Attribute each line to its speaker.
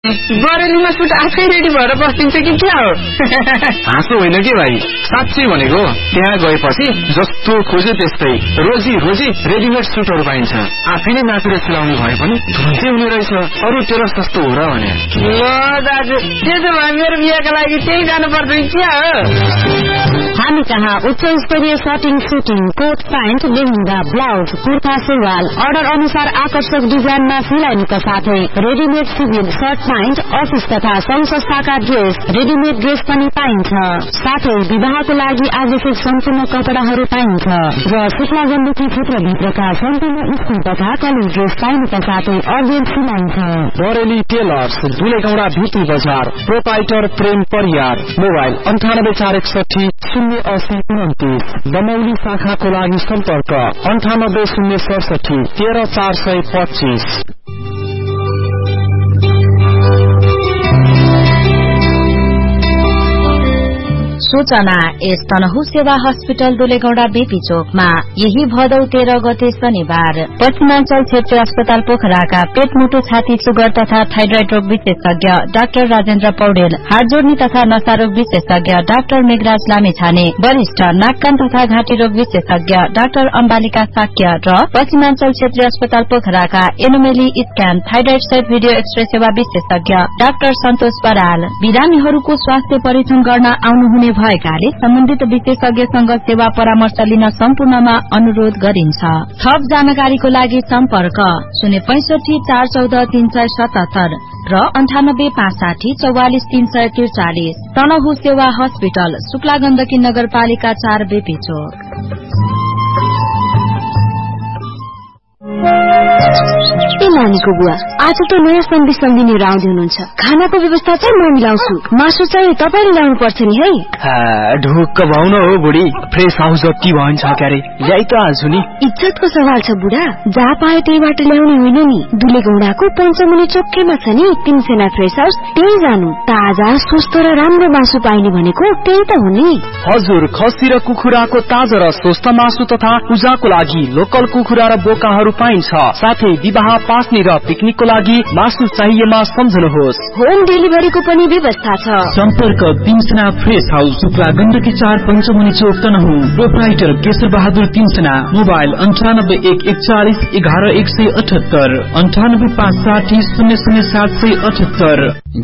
Speaker 1: बरेलीमा suit आफै ready भएर बस्दिन्छ कि क्या हो?
Speaker 2: हाँसो होइन के भाइ, साँच्चै भनेको। त्यहाँ गएपछि जस्तो खोज्यो त्यस्तै रोजी रोजी रेडिमेड सुटहरू पाइन्छ। आफैले नाचेर सिलाउने भए पनि धुन्चै हुने रहेछ। अरू टेलर सस्तो हो र भने।
Speaker 1: ल दाजु, त्यसो भए मेरो बिहाको लागि त्यही जानुपर्छ क्या हो?
Speaker 3: हामी कहाँ उच्च स्तरीय shirting, shooting, coat pant, lehenga, blouse, kurta, सुरुवाल अर्डर अनुसार आकर्षक डिजाइनमा सिलाइनुका साथै readymade civil short pant, office तथा संघ संस्थाका ड्रेस, रेडिमेड ड्रेस पनि पाइन्छ। साथै विवाहको लागि आवश्यक सम्पूर्ण कपडाहरू पाइन्छ र शुक्ला गण्डकी क्षेत्रभित्रका सम्पूर्ण स्कुल तथा कलेज ड्रेस पाइनुका साथै अर्जेन्ट सिलाइन्छ।
Speaker 4: बरेली टेलर्स, दुलेगौडा भित्री बजार, प्रोपाइटर प्रेम परियार, मोबाइल 9841608029। दमौली शाखाको लागि सम्पर्क 980667 13425।
Speaker 5: सूचना यस तनहु सेवा हस्पिटल दुलेगौडा बीपी चोकमा यही भदौ 13 गते शनिबार पश्चिमाञ्चल क्षेत्रीय अस्पताल पोखराका पेट मुटु छाती सुगर तथा थाइरोइड रोग विशेषज्ञ डाक्टर राजेन्द्र पौडेल, हात जोड्नी तथा नसा रोग विशेषज्ञ डाक्टर मेघराज लामिछाने, वरिष्ठ नाक कान तथा घाँटी रोग विशेषज्ञ डाक्टर अम्बालिका साक्य र पश्चिमाञ्चल क्षेत्रीय अस्पताल पोखराका एनोमेली स्क्यान थाइरोइड सहित भिडियो एक्सरे सेवा विशेषज्ञ डाक्टर सन्तोष बराल बिरामीहरूको स्वास्थ्य परीक्षण गर्न आउनुहुने भएकाले सम्बन्धित विशेषज्ञसँग सेवा परामर्श लिन सम्पूर्णमा अनुरोध गरिन्छ। थप जानकारीको लागि सम्पर्क 065 414 377 र 98 560 44 343। तनहु सेवा हस्पिटल, शुक्ला गण्डकी नगरपालिका 4 बीपी चोक।
Speaker 3: नानीको बुवा, आज त नयाँ सन्धि लिएर आउँदै हुनुहुन्छ। खानाको व्यवस्था चाहिँ म मिलाउँछु, मासु चाहिँ तपाईले ल्याउनु पर्छ नि है।
Speaker 4: ढुक्क भाउ न हो बुढी, फ्रेस हाउस जति भन्छ क्यारे ल्याइ त हाल्छु नि।
Speaker 3: इज्जतको सवाल छ बुढा, जहाँ पाए त्यहीबाट ल्याउने होइन नि। दुलेगौडाको पञ्चमुनि चोकैमा छ नि तिनसेना फ्रेस हाउस, त्यही जानु। ताजा स्वस्थ र राम्रो मासु पाइने भनेको त्यही त हो नि।
Speaker 4: हजुर, खसी र कुखुराको ताजा र स्वस्थ मासु तथा पूजाको लागि लोकल कुखुरा र बोकाहरू पाइन्छ। साथै विवाह, पास्नी र पिकनिकको लागि मासु चाहिएमा सम्झनुहोस्।
Speaker 3: होम डेलिभरीको पनि व्यवस्था छ।
Speaker 6: सम्पर्क तिनसेना फ्रेस हाउस, शुक्ला गण्डकी 4 पञ्चमुनि चोक तनहु। प्रोप्राइटर केशर बहादुर तिनसेना। मोबाइल 9814411178 98 560 00 778।